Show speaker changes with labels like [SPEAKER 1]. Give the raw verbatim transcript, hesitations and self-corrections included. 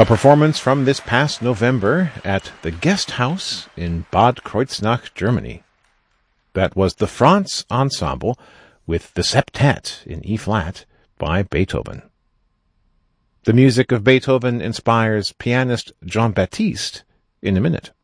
[SPEAKER 1] A performance from this past November at the Guest House in Bad Kreuznach, Germany. That was the Franz Ensemble with the Septet in E-flat by Beethoven. The music of Beethoven inspires pianist Jean Baptiste in a minute.